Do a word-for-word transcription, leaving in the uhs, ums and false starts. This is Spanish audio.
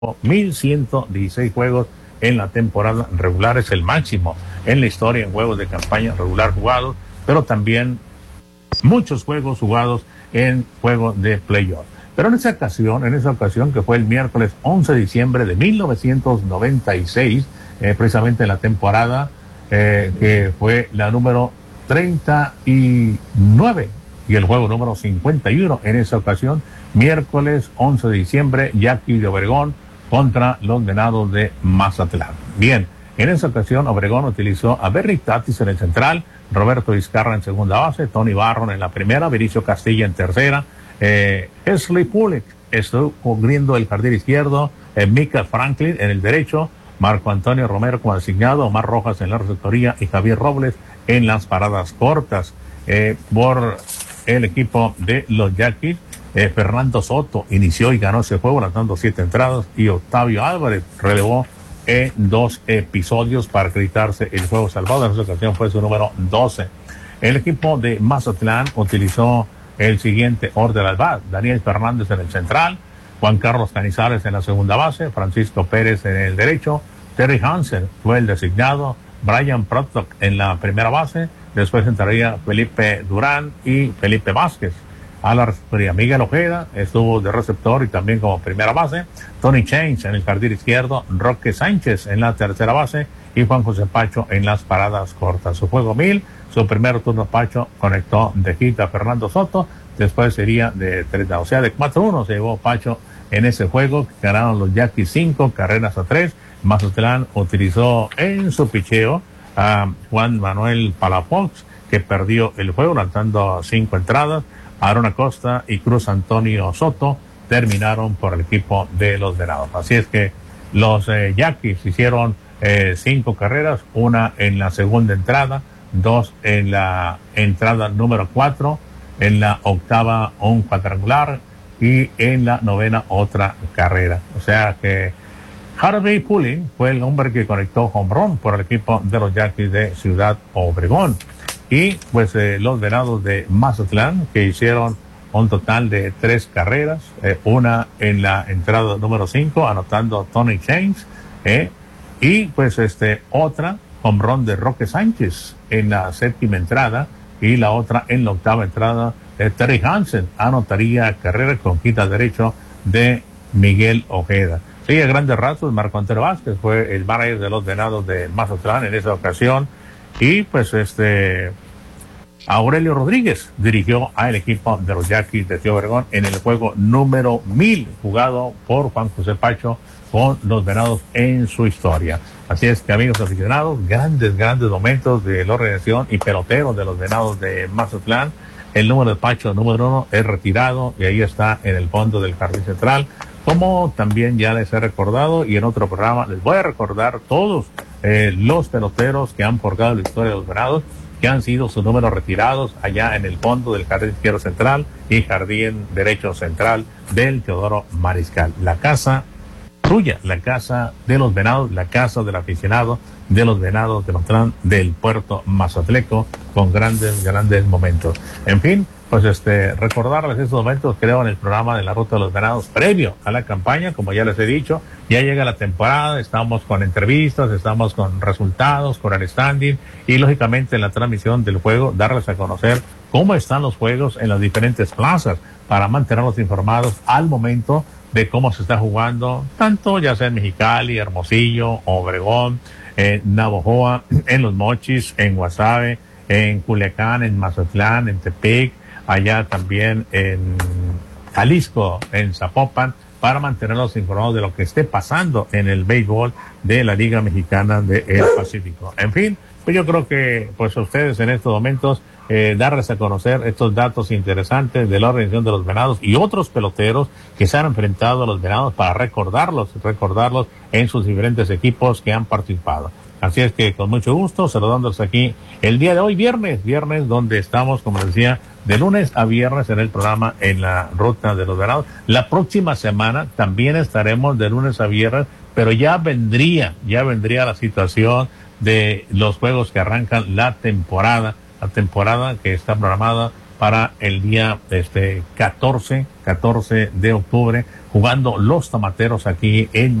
mil ciento dieciséis juegos en la temporada regular, es el máximo en la historia en juegos de campaña regular jugados, pero también muchos juegos jugados en juegos de playoff. Pero en esa ocasión, en esa ocasión que fue el miércoles once de diciembre de mil novecientos noventa y seis, eh, precisamente en la temporada eh, que fue la número treinta y nueve y el juego número cincuenta y uno en esa ocasión, miércoles once de diciembre, Jackie de Obregón contra los Venados de Mazatlán. Bien, en esa ocasión Obregón utilizó a Berry Tatis en el central, Roberto Vizcarra en segunda base, Tony Barron en la primera, Vinicio Castilla en tercera, eh, Hesley Pulick estuvo cubriendo el jardín izquierdo, eh, Mika Franklin en el derecho, Marco Antonio Romero como asignado, Omar Rojas en la receptoría y Javier Robles en las paradas cortas. Eh, por el equipo de los Yaquis, eh, Fernando Soto inició y ganó ese juego lanzando siete entradas y Octavio Álvarez relevó en dos episodios para acreditarse el juego salvado. En esa ocasión fue su número doce. El equipo de Mazatlán utilizó el siguiente orden al bat: Daniel Fernández en el central, Juan Carlos Canizales en la segunda base, Francisco Pérez en el derecho, Terry Hansen fue el designado, Brian Proctor en la primera base, después entraría Felipe Durán y Felipe Vázquez a la receptoría. Miguel Ojeda estuvo de receptor y también como primera base, Tony Chains en el jardín izquierdo, Roque Sánchez en la tercera base y Juan José Pacho en las paradas cortas. Su juego mil, su primer turno Pacho conectó de hit a Fernando Soto, después sería de treinta, o sea de cuatro uno se llevó Pacho en ese juego, ganaron los Yaquis cinco carreras a tres. Mazatlán utilizó en su picheo a Juan Manuel Palafox, que perdió el juego lanzando cinco entradas. Aaron Acosta y Cruz Antonio Soto terminaron por el equipo de los Venados. Así es que los eh, Yaquis hicieron eh, cinco carreras, una en la segunda entrada, dos en la entrada número cuatro, en la octava un cuadrangular y en la novena otra carrera. O sea que Harvey Pulling fue el hombre que conectó home run por el equipo de los Yaquis de Ciudad Obregón. Y pues eh, los Venados de Mazatlán, que hicieron un total de tres carreras, eh, una en la entrada número cinco, anotando Tony Chains, eh, y pues este otra home run de Roque Sánchez en la séptima entrada, y la otra en la octava entrada, eh, Terry Hansen anotaría carrera con quita derecho de Miguel Ojeda. Sí, a grandes rasgos, Marco Antonio Vázquez fue el manager de los Venados de Mazatlán en esa ocasión. Y pues este Aurelio Rodríguez dirigió al equipo de los Yaquis de Ciudad Obregón en el juego número mil jugado por Juan José Pacho con los Venados en su historia. Así es que, amigos aficionados, grandes, grandes momentos de la organización y peloteros de los Venados de Mazatlán. El número de Pacho, número uno, es retirado y ahí está en el fondo del jardín central. Como también ya les he recordado y en otro programa les voy a recordar todos eh, los peloteros que han forjado la historia de los Venados, que han sido sus números retirados allá en el fondo del jardín izquierdo central y jardín derecho central del Teodoro Mariscal. La casa tuya, la casa de los Venados, la casa del aficionado de los Venados de Mazatlán del puerto mazatleco, con grandes, grandes momentos. En fin, pues este, recordarles estos momentos, creo, en el programa de la Ruta de los Venados, previo a la campaña, como ya les he dicho, ya llega la temporada, estamos con entrevistas, estamos con resultados, con el standing, y lógicamente en la transmisión del juego, darles a conocer cómo están los juegos en las diferentes plazas, para mantenerlos informados al momento de cómo se está jugando, tanto ya sea en Mexicali, Hermosillo, Obregón, en Navojoa, en Los Mochis, en Guasave, en Culiacán, en Mazatlán, en Tepic, allá también en Jalisco, en Zapopan, para mantenerlos informados de lo que esté pasando en el béisbol de la Liga Mexicana del Pacífico. En fin, pues yo creo que pues a ustedes en estos momentos eh, darles a conocer estos datos interesantes de la organización de los Venados y otros peloteros que se han enfrentado a los Venados, para recordarlos, recordarlos en sus diferentes equipos que han participado. Así es que con mucho gusto, saludándolos aquí el día de hoy, viernes, viernes, donde estamos, como decía, de lunes a viernes en el programa en la Ruta de los Venados. La próxima semana también estaremos de lunes a viernes, pero ya vendría, ya vendría la situación de los juegos que arrancan la temporada, la temporada que está programada para el día este catorce de octubre, jugando los Tomateros aquí en